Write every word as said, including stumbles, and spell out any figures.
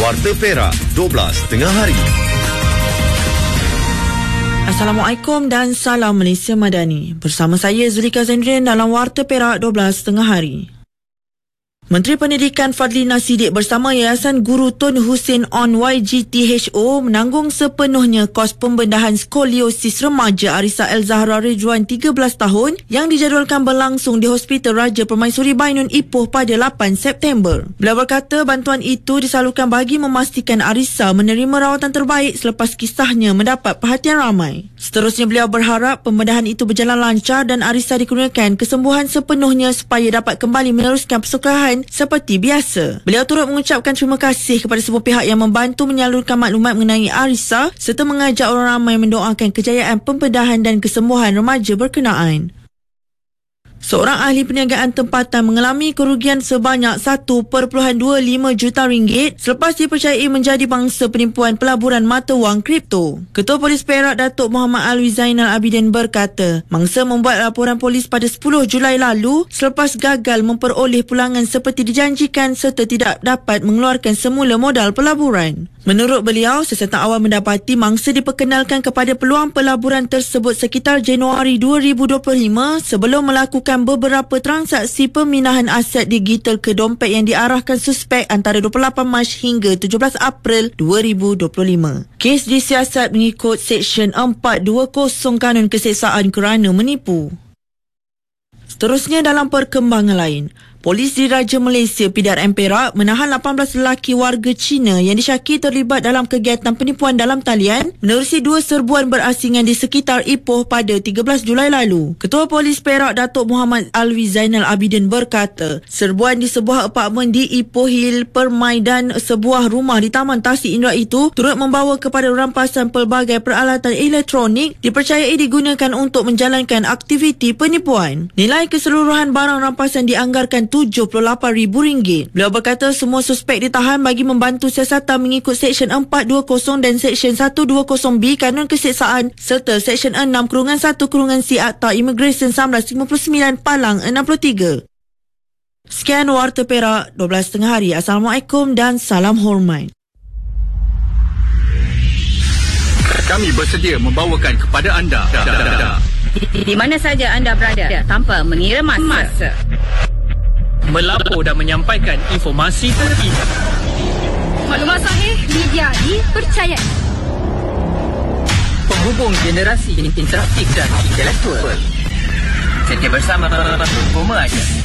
Warta Perak, dua belas tengah hari. Assalamualaikum dan salam Malaysia Madani. Bersama saya Zulika Zendrin dalam Warta Perak dua belas tengah hari. Menteri Pendidikan Fadlina Siddiq bersama Yayasan Guru Tun Hussein On Y G T H O menanggung sepenuhnya kos pembedahan skoliosis remaja Arissa El Zahra Ridwan tiga belas tahun yang dijadualkan berlangsung di Hospital Raja Permaisuri Bainun Ipoh pada lapan September. Beliau berkata bantuan itu disalurkan bagi memastikan Arissa menerima rawatan terbaik selepas kisahnya mendapat perhatian ramai. Seterusnya beliau berharap pembedahan itu berjalan lancar dan Arissa dikurniakan kesembuhan sepenuhnya supaya dapat kembali meneruskan persekolahan seperti biasa. Beliau turut mengucapkan terima kasih kepada semua pihak yang membantu menyalurkan maklumat mengenai Arissa serta mengajak orang ramai mendoakan kejayaan pembedahan dan kesembuhan remaja berkenaan. Seorang ahli perniagaan tempatan mengalami kerugian sebanyak satu perpuluhan dua lima juta ringgit selepas dipercayai menjadi bangsa penipuan pelaburan mata wang kripto. Ketua Polis Perak Datuk Muhammad Alwi Zainal Abidin berkata, mangsa membuat laporan polis pada sepuluh Julai lalu selepas gagal memperoleh pulangan seperti dijanjikan serta tidak dapat mengeluarkan semula modal pelaburan. Menurut beliau, sesetan awal mendapati mangsa diperkenalkan kepada peluang pelaburan tersebut sekitar Januari dua ribu dua puluh lima sebelum melakukan beberapa transaksi peminahan aset digital ke dompet yang diarahkan suspek antara dua puluh lapan Mac hingga tujuh belas April dua ribu dua puluh lima. Kes disiasat mengikut Seksyen empat dua kosong Kanun Keseksaan kerana menipu. Seterusnya dalam perkembangan lain, Polis Diraja Malaysia P D R M Perak menahan lapan belas lelaki warga Cina yang disyaki terlibat dalam kegiatan penipuan dalam talian menerusi dua serbuan berasingan di sekitar Ipoh pada tiga belas Julai lalu. Ketua Polis Perak Datuk Muhammad Alwi Zainal Abidin berkata, serbuan di sebuah apartmen di Ipoh Hill Permai dan sebuah rumah di Taman Tasik Indra itu turut membawa kepada rampasan pelbagai peralatan elektronik dipercayai digunakan untuk menjalankan aktiviti penipuan. Nilai keseluruhan barang rampasan dianggarkan tujuh puluh lapan ribu ringgit. Beliau berkata semua suspek ditahan bagi membantu siasatan mengikut Seksyen empat dua kosong dan Seksyen seratus dua puluh B Kanun Keseksaan serta Seksyen enam Kurungan satu Kurungan C Akta Immigration seribu sembilan ratus lima puluh sembilan Palang enam puluh tiga. Sekian Warta Perak dua belas tengah hari. Assalamualaikum dan salam hormat. Kami bersedia membawakan kepada anda di, di mana saja anda berada tanpa mengira masa. Melapor dan menyampaikan informasi terkini. Maklumat sahih, media dipercayai. Penghubung generasi interaktif dan intelektual. Setia bersama Boma Aja.